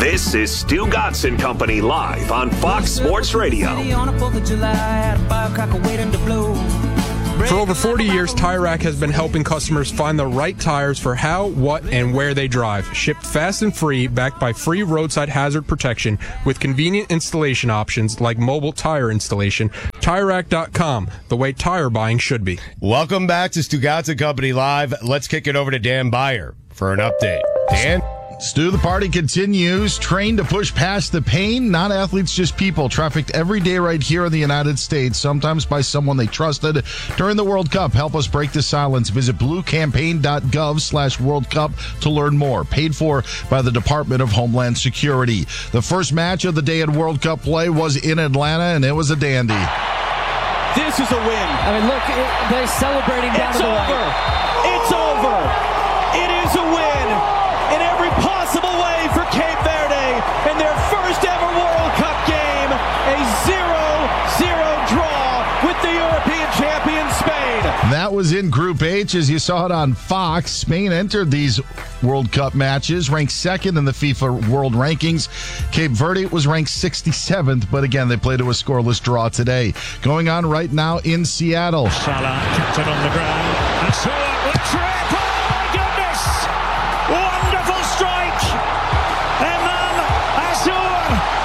This is Stu Gatz and Company live on Fox Sports Radio. For over 40 years, Tire Rack has been helping customers find the right tires for how, what, and where they drive. Shipped fast and free, backed by free roadside hazard protection with convenient installation options like mobile tire installation. TireRack.com, the way tire buying should be. Welcome back to Stu Gatz and Company Live. Let's kick it over to Dan Beyer for an update. Dan? Stu, the party continues. Trained to push past the pain. Not athletes, just people. Trafficked every day right here in the United States, sometimes by someone they trusted during the World Cup. Help us break the silence. Visit bluecampaign.gov/World Cup to learn more. Paid for by the Department of Homeland Security. The first match of the day at World Cup play was in Atlanta, and it was a dandy. This is a win. I mean, look, they're celebrating down to the right. It's over. It is a win in every possible way for Cape Verde in their first ever World Cup game. A 0-0 draw with the European champion Spain. That was in Group H, as you saw it on Fox. Spain entered these World Cup matches, ranked second in the FIFA World Rankings. Cape Verde was ranked 67th, but again, they played to a scoreless draw today. Going on right now in Seattle. Salah kept it on the ground. Asua with trip. Oh my goodness! Wonderful strike. Imam Asua.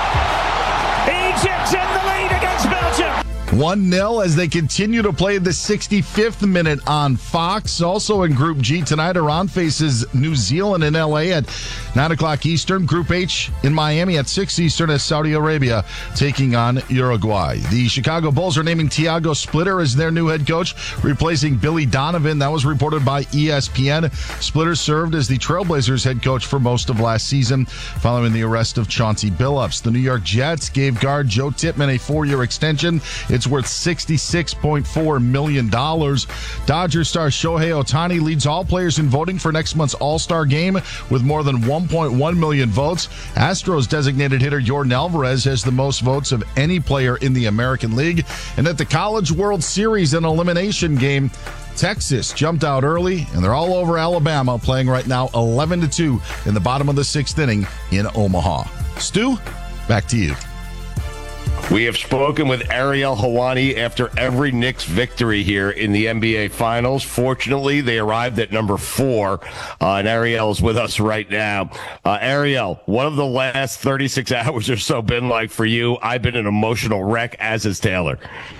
Egypt in the lead against Belgium. 1-0 as they continue to play the 65th minute on Fox. Also in Group G tonight, Iran faces New Zealand in L.A. at 9 o'clock Eastern. Group H in Miami at 6 Eastern as Saudi Arabia taking on Uruguay. The Chicago Bulls are naming Thiago Splitter as their new head coach, replacing Billy Donovan. That was reported by ESPN. Splitter served as the Trailblazers head coach for most of last season, following the arrest of Chauncey Billups. The New York Jets gave guard Joe Tippmann a 4-year extension. It's worth $66.4 million. Dodgers star Shohei Ohtani leads all players in voting for next month's All-Star Game with more than 1.1 million votes. Astros designated hitter Yordan Alvarez has the most votes of any player in the American League. And at the College World Series, an elimination game, Texas jumped out early, and they're all over Alabama, playing right now 11-2 in the bottom of the sixth inning in Omaha. Stu, back to you. We have spoken with Ariel Helwani after every Knicks victory here in the NBA Finals. Fortunately, they arrived at number 4, and Ariel is with us right now. Ariel, what have the last 36 hours or so been like for you? I've been an emotional wreck, as has Taylor.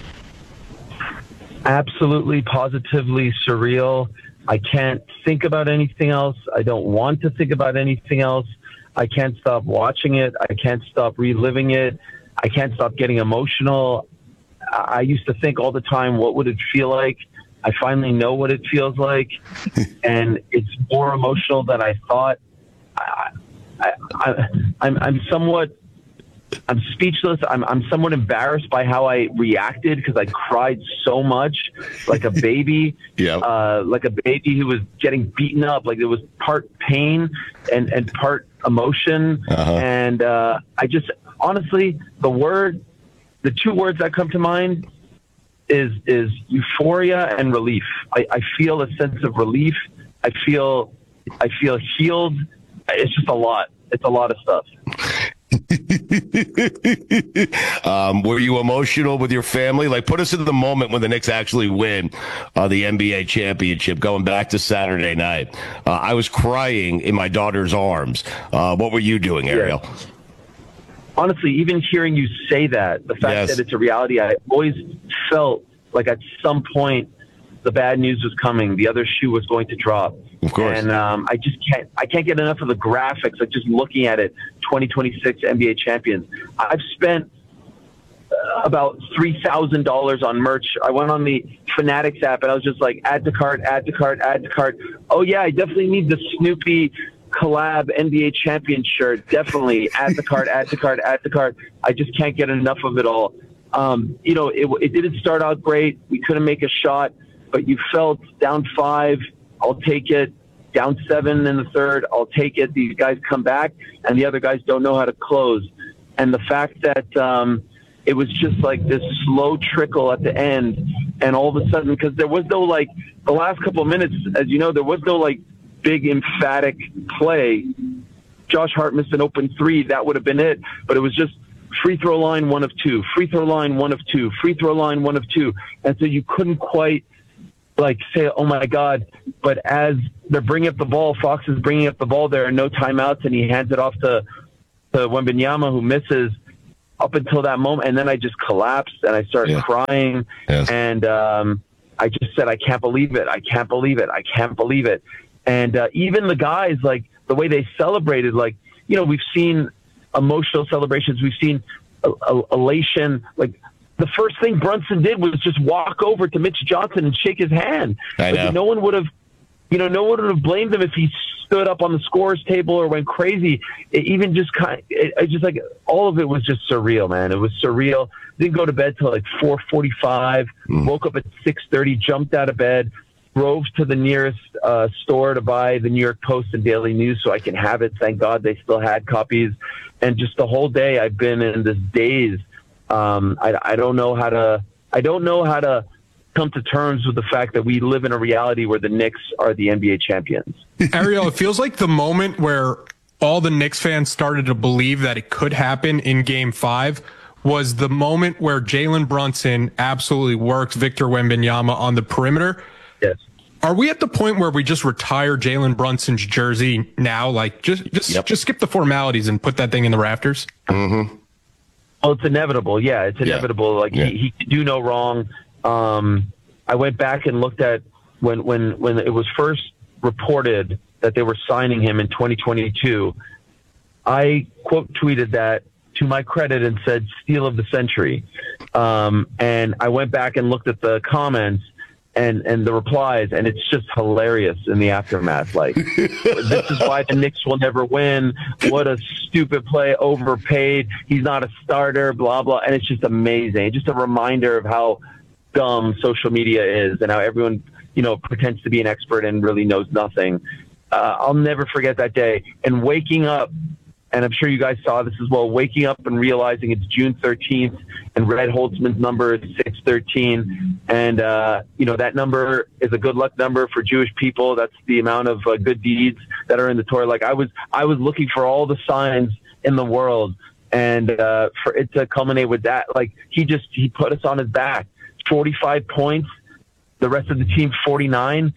Absolutely, positively surreal. I can't think about anything else. I don't want to think about anything else. I can't stop watching it. I can't stop reliving it. I can't stop getting emotional. I used to think all the time, what would it feel like? I finally know what it feels like, and it's more emotional than I thought. I'm speechless. I'm somewhat embarrassed by how I reacted because I cried so much, like a baby, like a baby who was getting beaten up. Like it was part pain and part emotion, and I just. Honestly, the 2 words that come to mind is euphoria and relief. I feel a sense of relief. I feel healed. It's just a lot. It's a lot of stuff. Were you emotional with your family? Like, put us into the moment when the Knicks actually win the NBA championship, going back to Saturday night. I was crying in my daughter's arms. What were you doing, Ariel? Yeah. Honestly, even hearing you say that, the fact that it's a reality, I always felt like at some point the bad news was coming. The other shoe was going to drop. Of course. And I can't get enough of the graphics, like just looking at it, 2026 NBA champions. I've spent about $3,000 on merch. I went on the Fanatics app and I was just like, add to cart, add to cart, add to cart. Oh yeah, I definitely need the Snoopy collab NBA champion shirt. Definitely add to cart, add to cart, add to cart. I just can't get enough of it all. It didn't start out great. We couldn't make a shot, but you felt down 5. I'll take it. Down 7 in the third. I'll take it. These guys come back and the other guys don't know how to close. And the fact that, it was just like this slow trickle at the end. And all of a sudden, because there was no the last couple of minutes, as you know, there was no big emphatic play. Josh Hart missed an open three, that would have been it. But it was just free throw line 1 of 2, free throw line 1 of 2, free throw line 1 of 2. And so you couldn't quite say, oh my God. But as they're bringing up the ball, Fox is bringing up the ball, there are no timeouts, and he hands it off to Wembanyama, who misses up until that moment. And then I just collapsed and I started crying. Yes. And I just said, I can't believe it. I can't believe it. I can't believe it. And even the guys, like the way they celebrated, like, you know, we've seen emotional celebrations. We've seen elation. Like the first thing Brunson did was just walk over to Mitch Johnson and shake his hand. I know. Like, no one would have blamed him if he stood up on the scores table or went crazy. It just like all of it was just surreal, man. It was surreal. Didn't go to bed till like 4:45. Woke up at 6:30. Jumped out of bed. Drove to the nearest store to buy the New York Post and Daily News so I can have it. Thank God they still had copies. And just the whole day I've been in this daze. I don't know how to come to terms with the fact that we live in a reality where the Knicks are the NBA champions. Ariel, it feels like the moment where all the Knicks fans started to believe that it could happen in Game 5 was the moment where Jalen Brunson absolutely worked Victor Wembanyama on the perimeter. Yes. Are we at the point where we just retire Jalen Brunson's jersey now? Like, just skip the formalities and put that thing in the rafters? Mm-hmm. Well, it's inevitable. Yeah, it's inevitable. Like he could do no wrong. I went back and looked at when it was first reported that they were signing him in 2022. I quote tweeted that to my credit and said steal of the century. And I went back and looked at the comments and the replies, and it's just hilarious in the aftermath. Like, this is why the Knicks will never win. What a stupid play, overpaid. He's not a starter, blah, blah. And it's just amazing. It's just a reminder of how dumb social media is and how everyone, you know, pretends to be an expert and really knows nothing. I'll never forget that day. And waking up, and I'm sure you guys saw this as well, waking up and realizing it's June 13th and Red Holtzman's number is 613. And, you know, that number is a good luck number for Jewish people. That's the amount of good deeds that are in the Torah. Like I was looking for all the signs in the world, and for it to culminate with that, like he put us on his back. 45 points, the rest of the team 49.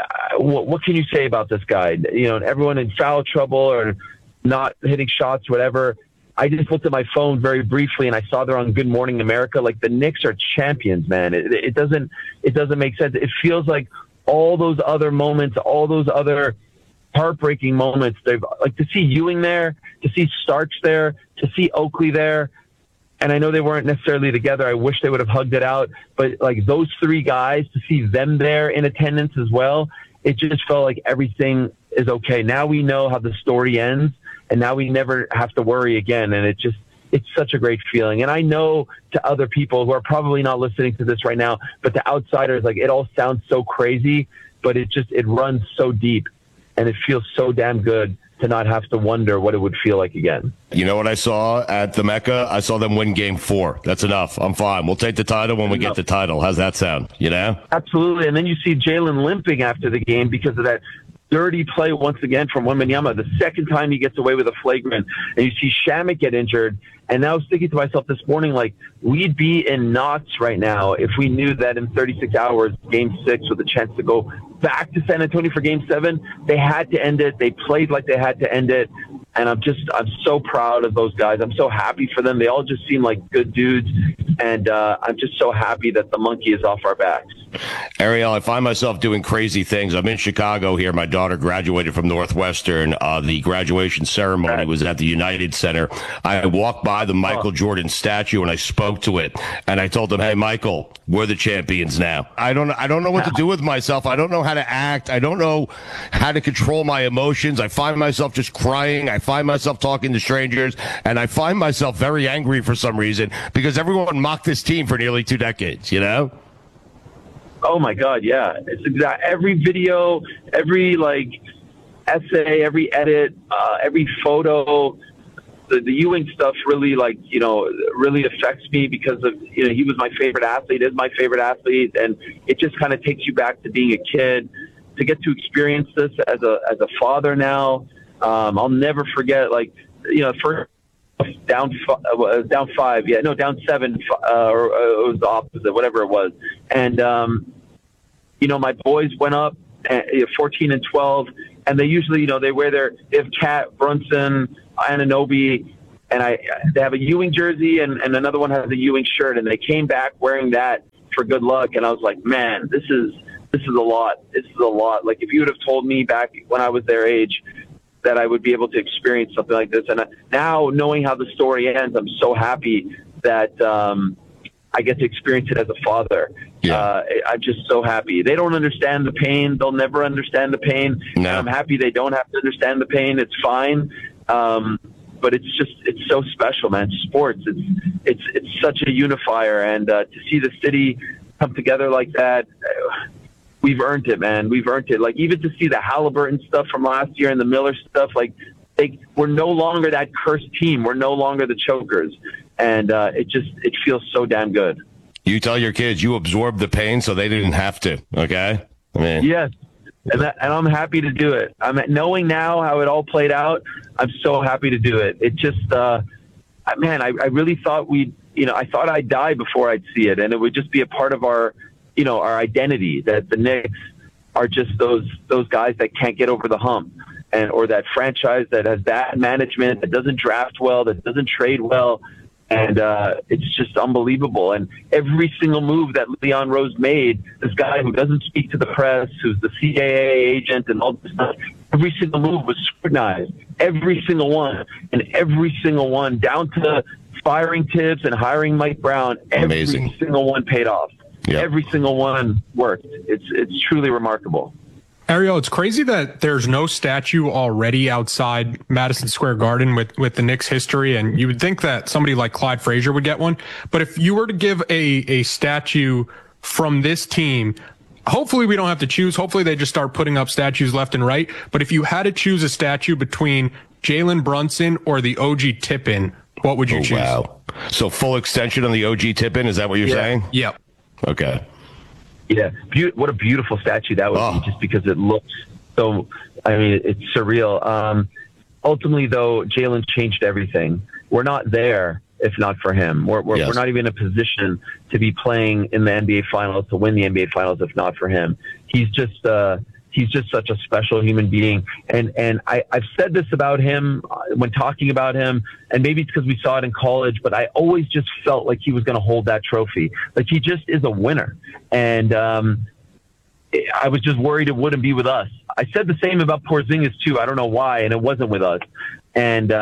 What can you say about this guy? You know, everyone in foul trouble or not hitting shots, whatever. I just looked at my phone very briefly and I saw they're on Good Morning America. Like the Knicks are champions, man. It doesn't make sense. It feels like all those other moments, all those other heartbreaking moments. They've like to see Ewing there, to see Starks there, to see Oakley there. And I know they weren't necessarily together. I wish they would have hugged it out. But like those three guys, to see them there in attendance as well, it just felt like everything is okay. Now we know how the story ends, and now we never have to worry again. And it's such a great feeling. And I know to other people who are probably not listening to this right now, but to outsiders, like it all sounds so crazy, but it runs so deep, and it feels so damn good to not have to wonder what it would feel like again. You know what I saw at the Mecca? I saw them win Game 4. That's enough. I'm fine. We'll take the title when we get the title. How's that sound? You know? Absolutely. And then you see Jalen limping after the game because of that dirty play once again from Wembanyama. The second time he gets away with a flagrant. And you see Shamet get injured. And I was thinking to myself this morning, like, we'd be in knots right now if we knew that in 36 hours, Game 6 with a chance to go back to San Antonio for Game 7, they had to end it. They played like they had to end it. And I'm so proud of those guys. I'm so happy for them. They all just seem like good dudes. And I'm just so happy that the monkey is off our backs. Ariel, I find myself doing crazy things. I'm in Chicago here. My daughter graduated from Northwestern. The graduation ceremony was at the United Center. I walked by the Michael Jordan statue and I spoke to it. And I told them, hey, Michael, we're the champions now. I don't know what to do with myself. I don't know how to act. I don't know how to control my emotions. I find myself just crying. I find myself talking to strangers. And I find myself very angry for some reason because everyone mocked this team for nearly 2 decades, you know? Oh my God, yeah. It's every video, every essay, every edit, every photo. The Ewing stuff really really affects me because of, he was my favorite athlete, is my favorite athlete, and it just kind of takes you back to being a kid, to get to experience this as a father now. I'll never forget, like, first down 5, down 7, or it was the opposite, whatever it was. And, my boys went up 14 and 12, and they usually, they have Kat, Brunson, Anunoby, and they have a Ewing jersey, and another one has a Ewing shirt, and they came back wearing that for good luck. And I was like, man, this is a lot. This is a lot. Like, if you would have told me back when I was their age that I would be able to experience something like this. And now, knowing how the story ends, I'm so happy that I get to experience it as a father. Yeah. I'm just so happy. They don't understand the pain. They'll never understand the pain. No. And I'm happy they don't have to understand the pain. It's fine. But it's so special, man. Sports, it's such a unifier. And to see the city come together like that, we've earned it, man. We've earned it. Like, even to see the Halliburton stuff from last year and the Miller stuff, like, we're no longer that cursed team. We're no longer the chokers. And it feels so damn good. You tell your kids you absorbed the pain so they didn't have to, okay? I mean, yes. And I'm happy to do it. Knowing now how it all played out, I'm so happy to do it. It just, man, I really thought I thought I'd die before I'd see it. And it would just be a part of our identity, that the Knicks are just those guys that can't get over the hump, or that franchise that has bad management, that doesn't draft well, that doesn't trade well. And it's just unbelievable. And every single move that Leon Rose made, this guy who doesn't speak to the press, who's the CAA agent and all this stuff, every single move was scrutinized. Every single one. And every single one, down to firing Tibbs and hiring Mike Brown, every single one paid off. Yep. Every single one worked. It's truly remarkable. Ariel, it's crazy that there's no statue already outside Madison Square Garden with the Knicks history, and you would think that somebody like Clyde Frazier would get one. But if you were to give a statue from this team, hopefully we don't have to choose. Hopefully they just start putting up statues left and right. But if you had to choose a statue between Jalen Brunson or the OG Tippin, what would you choose? Wow. So full extension on the OG Tippin, is that what you're saying? Yep. Okay. Yeah, what a beautiful statue that would be, just because it looks so, it's surreal. Ultimately, though, Jalen changed everything. We're not there if not for him. We're not even in a position to be playing in the NBA Finals, to win the NBA Finals, if not for him. He's just such a special human being. And I've said this about him when talking about him, and maybe it's because we saw it in college, but I always just felt like he was going to hold that trophy. Like, he just is a winner. And I was just worried it wouldn't be with us. I said the same about Porzingis too. I don't know why, and it wasn't with us. And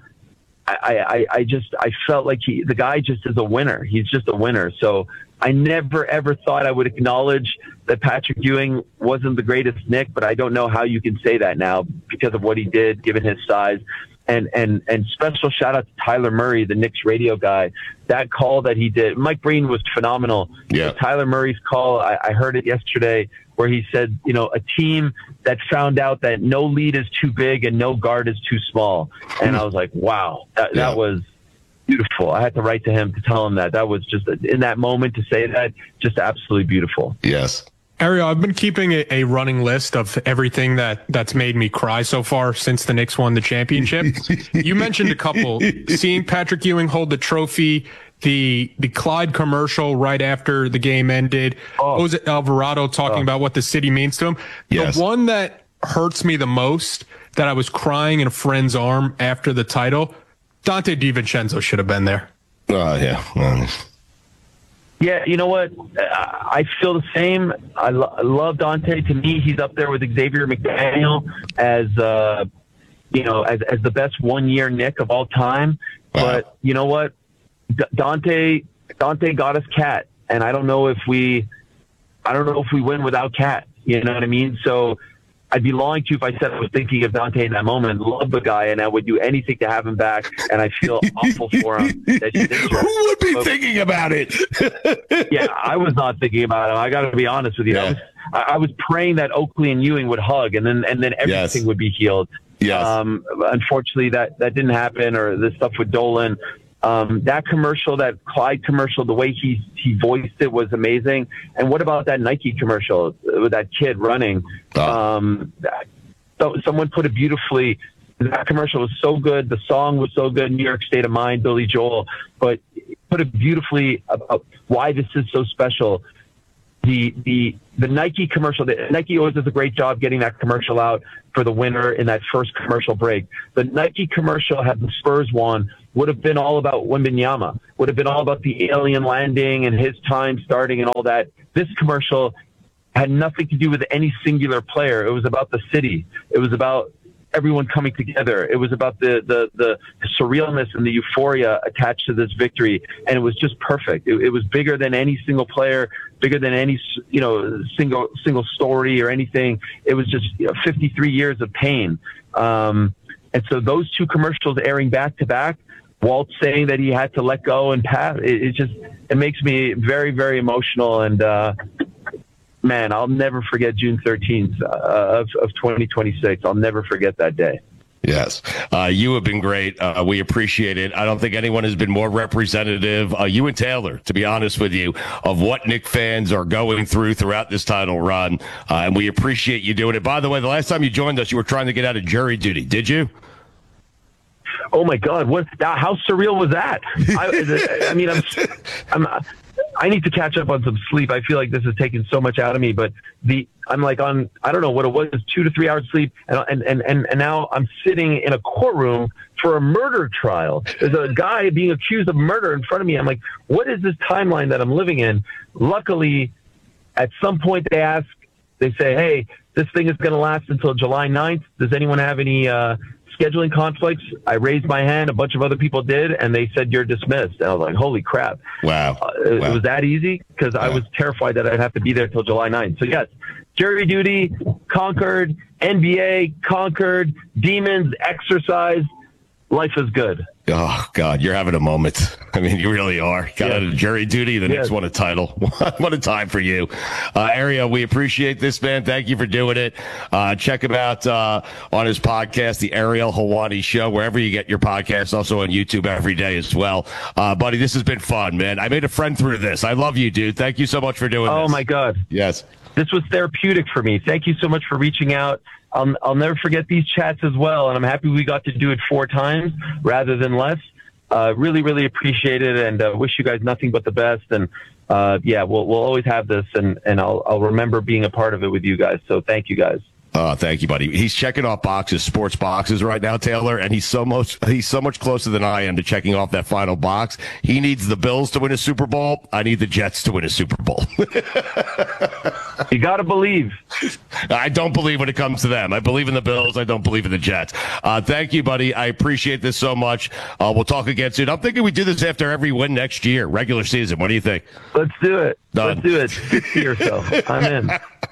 I felt like the guy just is a winner. He's just a winner. So I never, ever thought I would acknowledge that Patrick Ewing wasn't the greatest Knick, but I don't know how you can say that now because of what he did, given his size. And special shout out to Tyler Murray, the Knicks radio guy. That call that he did, Mike Breen was phenomenal. Yeah. Tyler Murray's call, I heard it yesterday, where he said, a team that found out that no lead is too big and no guard is too small. And I was like, wow, that was beautiful. I had to write to him to tell him that was just, in that moment, to say that, just absolutely beautiful. Yes. Ariel, I've been keeping a running list of everything that's made me cry so far since the Knicks won the championship. You mentioned a couple. Seeing Patrick Ewing hold the trophy, the Clyde commercial right after the game ended, Jose Alvarado talking about what the city means to him. Yes. The one that hurts me the most, that I was crying in a friend's arm after the title, Dante DiVincenzo should have been there. Yeah. Yeah, you know what? I feel the same. I love Dante. To me, he's up there with Xavier McDaniel as as the best one-year Knick of all time. Wow. But you know what? Dante got us Cat, and I don't know if we win without Cat. You know what I mean? So I'd be lying to you if I said I was thinking of Dante in that moment. Love the guy, and I would do anything to have him back. And I feel awful for him that he's injured. Who would be thinking about it? Yeah, I was not thinking about him. I got to be honest with you. Yeah. I was praying that Oakley and Ewing would hug, and then everything would be healed. Yes. Unfortunately, that didn't happen, or the stuff with Dolan. That commercial, that Clyde commercial, the way he voiced it was amazing. And what about that Nike commercial with that kid running? So someone put it beautifully. That commercial was so good. The song was so good. New York State of Mind, Billy Joel, but put it beautifully about why this is so special. The Nike commercial, Nike always does a great job getting that commercial out for the winner in that first commercial break. The Nike commercial, had the Spurs won, would have been all about Wembanyama, would have been all about the alien landing and his time starting and all that. This commercial had nothing to do with any singular player. It was about the city. It was about everyone coming together. It was about the surrealness and the euphoria attached to this victory, and it was just perfect. It was bigger than any single player, bigger than any single story or anything. It was just 53 years of pain, and so those two commercials airing back to back, Walt saying that he had to let go and pass. It makes me very, very emotional, and man, I'll never forget June 13th of 2026. I'll never forget that day. Yes. You have been great. We appreciate it. I don't think anyone has been more representative, you and Taylor, to be honest with you, of what Knick fans are going throughout this title run. And we appreciate you doing it. By the way, the last time you joined us, you were trying to get out of jury duty. Did you? Oh my God! How surreal was that? I mean, I need to catch up on some sleep. I feel like this has taken so much out of me, but I'm like on, I don't know what it was, 2 to 3 hours sleep. And now I'm sitting in a courtroom for a murder trial. There's a guy being accused of murder in front of me. I'm like, what is this timeline that I'm living in? Luckily, at some point they say, hey, this thing is going to last until July 9th. Does anyone have any, scheduling conflicts? I raised my hand. A bunch of other people did, and they said you're dismissed. And I was like, "Holy crap!" Wow, It was that easy because I was terrified that I'd have to be there till July 9th. So yes, jury duty conquered, NBA conquered, demons exercised. Life is good. Oh, God, you're having a moment. I mean, you really are. Got out of jury duty, the Knicks won a title. What a time for you. Ariel, we appreciate this, man. Thank you for doing it. Check him out on his podcast, The Ariel Helwani Show, wherever you get your podcasts, also on YouTube every day as well. Buddy, this has been fun, man. I made a friend through this. I love you, dude. Thank you so much for doing this. Oh, my God. Yes. This was therapeutic for me. Thank you so much for reaching out. I'll never forget these chats as well, and I'm happy we got to do it 4 times rather than less. Really, really appreciate it, and wish you guys nothing but the best. And we'll always have this, and I'll remember being a part of it with you guys. So thank you guys. Thank you, buddy. He's checking off sports boxes right now, Taylor, and he's so much closer than I am to checking off that final box. He needs the Bills to win a Super Bowl. I need the Jets to win a Super Bowl. You got to believe. I don't believe when it comes to them. I believe in the Bills. I don't believe in the Jets. Thank you, buddy. I appreciate this so much. We'll talk again soon. I'm thinking we do this after every win next year, regular season. What do you think? Let's do it. Done. Let's do it. 50 or so. I'm in.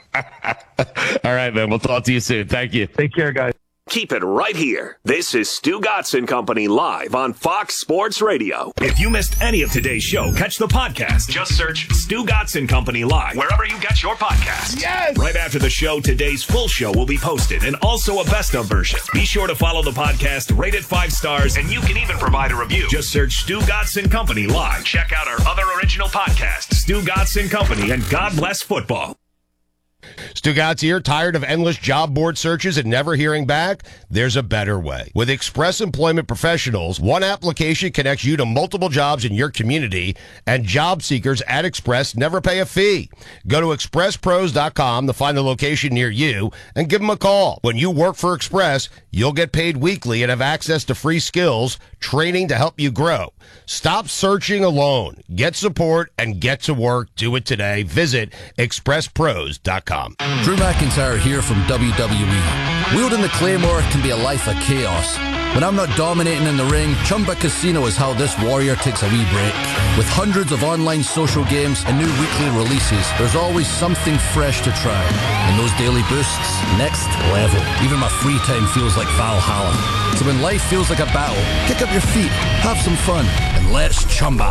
All right, man. We'll talk to you soon. Thank you. Take care, guys. Keep it right here. This is Stu Gotson Company live on Fox Sports Radio. If you missed any of today's show, catch the podcast. Just search Stu Gotson Company live wherever you get your podcasts. Yes! Right after the show, today's full show will be posted and also a best of version. Be sure to follow the podcast, rate it 5 stars, and you can even provide a review. Just search Stu Gotson Company live. Check out our other original podcasts, Stu Gotson Company and God Bless Football. Stu Gatz here. Tired of endless job board searches and never hearing back? There's a better way. With Express Employment Professionals, one application connects you to multiple jobs in your community, and job seekers at Express never pay a fee. Go to expresspros.com to find the location near you and give them a call. When you work for Express, you'll get paid weekly and have access to free skills, training to help you grow. Stop searching alone. Get support and get to work. Do it today. Visit expresspros.com. Drew McIntyre here from WWE. Wielding the Claymore can be a life of chaos. When I'm not dominating in the ring, Chumba Casino is how this warrior takes a wee break. With hundreds of online social games and new weekly releases, there's always something fresh to try. And those daily boosts, next level. Even my free time feels like Valhalla. So when life feels like a battle, kick up your feet, have some fun, and let's Chumba.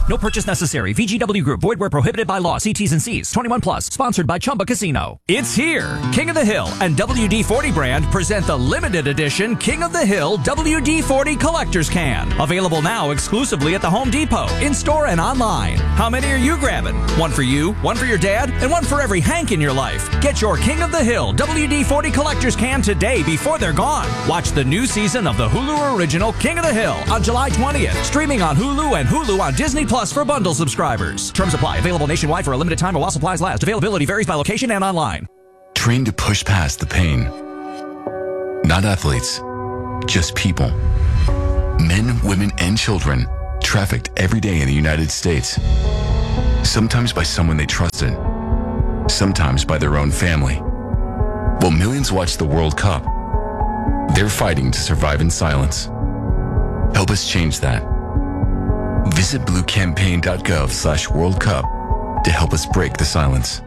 No purchase necessary. VGW Group. Void where prohibited by law. See T's and C's. 21 plus. Sponsored by Chumba Casino. It's here. King of the Hill and WD-40 brand present the limited edition King of the Hill WD-40 Collector's Can. Available now exclusively at the Home Depot, in-store and online. How many are you grabbing? One for you, one for your dad, and one for every Hank in your life. Get your King of the Hill WD-40 Collector's Can today before they're gone. Watch the new season of the Hulu original King of the Hill on July 20th. Streaming on Hulu and Hulu on Disney Plus for bundle subscribers. Terms apply. Available nationwide for a limited time or while supplies last. Availability varies by location and online. Train to push past the pain. Not athletes, just people. Men, women, and children trafficked every day in the United States. Sometimes by someone they trusted. Sometimes by their own family. While millions watch the World Cup, they're fighting to survive in silence. Help us change that. Visit bluecampaign.gov/World Cup to help us break the silence.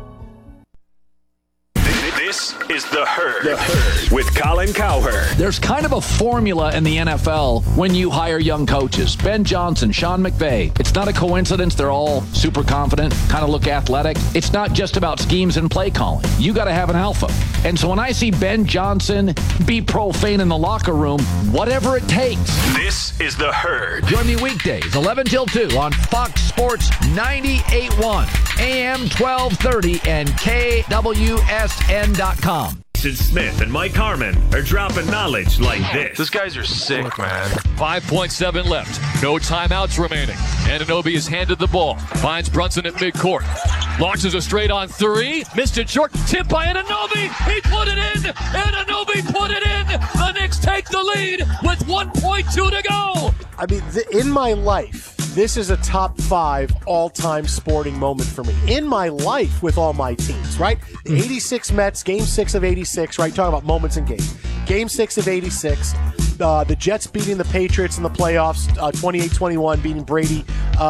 This is The Herd with Colin Cowherd. There's kind of a formula in the NFL when you hire young coaches. Ben Johnson, Sean McVay. It's not a coincidence they're all super confident, kind of look athletic. It's not just about schemes and play calling. You got to have an alpha. And so when I see Ben Johnson be profane in the locker room, whatever it takes. This is The Herd. Join me weekdays, 11 till 2 on Fox Sports 98.1, AM 1230, and KWSN.com. Jason Smith and Mike Harmon are dropping knowledge like this. These guys are sick, man. 5.7 left. No timeouts remaining. Anunoby is handed the ball. Finds Brunson at midcourt. Launches a straight on three. Missed it short. Tipped by Anunoby. He put it in. Anunoby put it in. The Knicks take the lead with 1.2 to go. I mean, in my life, this is a top 5 all-time sporting moment for me. In my life with all my teams, right? The 86 Mets, Game 6 of 86, right? Talking about moments in games. Game 6 of 86. The Jets beating the Patriots in the playoffs, 28-21, beating Brady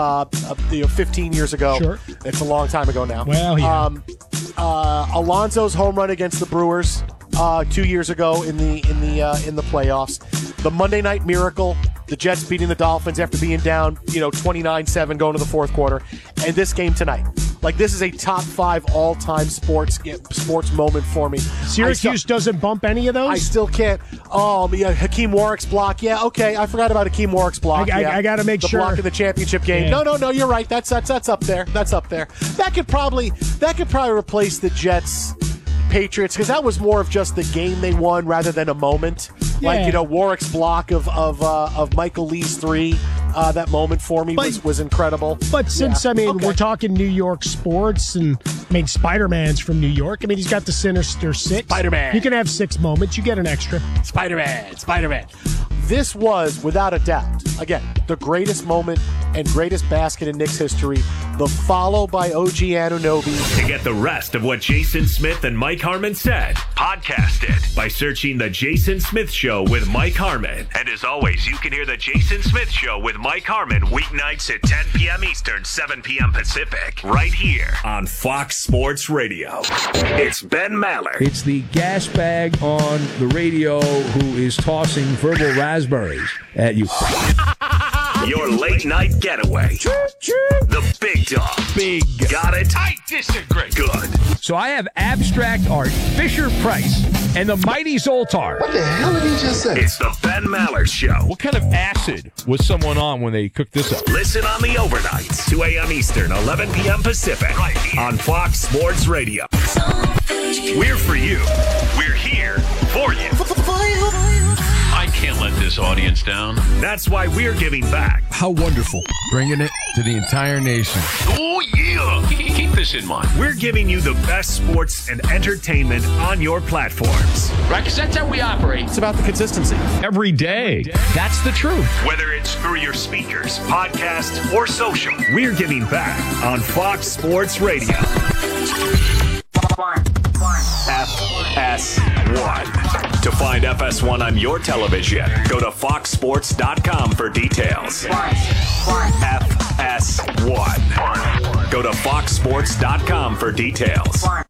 15 years ago. Sure. It's a long time ago now. Well, yeah. Alonso's home run against the Brewers 2 years ago in the playoffs. The Monday Night Miracle, the Jets beating the Dolphins after being down, 29-7 going to the fourth quarter, and this game tonight. Like, this is a top 5 all-time sports moment for me. Syracuse doesn't bump any of those? I still can't. Oh, yeah, Hakeem Warwick's block. Yeah, okay, I forgot about Hakeem Warwick's block. I got to make sure. The block in the championship game. Yeah. No, you're right. That's up there. That's up there. That could probably replace the Jets Patriots, because that was more of just the game they won rather than a moment. Yeah. Like, Warwick's block of Michael Lee's 3, that moment for me was incredible. But since, we're talking New York sports, and, Spider-Man's from New York. He's got the Sinister Six. Spider-Man. You can have 6 moments. You get an extra. Spider-Man. This was, without a doubt, again, the greatest moment and greatest basket in Knicks history, the follow by OG Anunoby. To get the rest of what Jason Smith and Mike Harmon said, podcast it by searching The Jason Smith Show with Mike Harmon. And as always, you can hear The Jason Smith Show with Mike Harmon weeknights at 10 p.m. Eastern, 7 p.m. Pacific, right here on Fox Sports Radio. It's Ben Maller. It's the gas bag on the radio who is tossing verbal raspberries at you. Your late night getaway. The big dog. Big. Got it? I disagree. Good. So I have abstract art, Fisher-Price, and the mighty Zoltar. What the hell did he just say? It's the Ben Maller Show. What kind of acid was someone on when they cooked this up? Listen on the overnights, 2 a.m. Eastern, 11 p.m. Pacific, right here on Fox Sports Radio. We're for you. We're here for you. I can't let this audience down. That's why we're giving back. How wonderful. Bringing it to the entire nation. Oh, yeah. Keep this in mind. We're giving you the best sports and entertainment on your platforms. Right, because that's how we operate. It's about the consistency. Every day. That's the truth. Whether it's through your speakers, podcast, or social, we're giving back on Fox Sports Radio. FS1. To find FS1 on your television, go to foxsports.com for details. FS1. Go to foxsports.com for details.